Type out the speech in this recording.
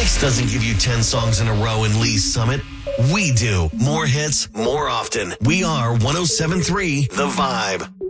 Mix doesn't give you 10 songs in a row in Lee's Summit. We do. More hits, more often. We are 107.3 The Vibe.